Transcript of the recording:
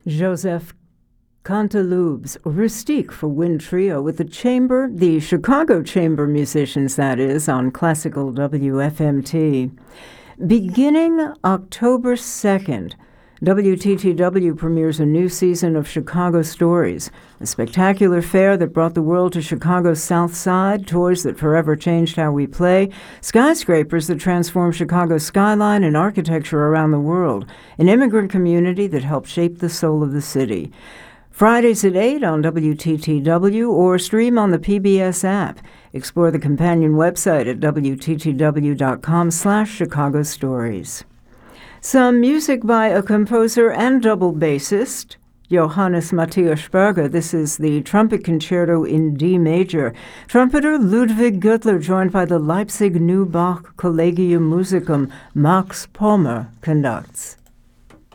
Joseph Canteloub's Rustique for Wind Trio with the Chicago Chamber musicians, that is, on Classical WFMT. Beginning October 2nd, WTTW premieres a new season of Chicago Stories, a spectacular fair that brought the world to Chicago's South Side, toys that forever changed how we play, skyscrapers that transformed Chicago's skyline and architecture around the world, an immigrant community that helped shape the soul of the city. Fridays at 8 on WTTW or stream on the PBS app. Explore the companion website at WTTW.com/Chicago Stories. Some music by a composer and double bassist, Johannes Matthias Berger. This is the Trumpet Concerto in D major. Trumpeter Ludwig Göttler, joined by the Leipzig New Bach Collegium Musicum, Max Pommer, conducts.